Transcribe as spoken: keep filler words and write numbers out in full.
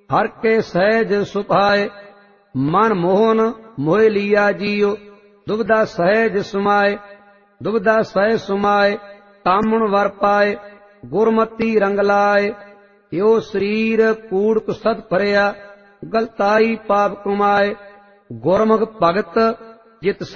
हर के सहज सुभाए। मन मोहन मोह लिया जियो, दुबदा सहज सुमाए। दुबदा सहज सुमाए, तामण वर पाए। गुरमति रंग लाए, यो शरीर कूड़ कुसत भरिया। गलताई पाप कमाए। गुरमुख भगत जित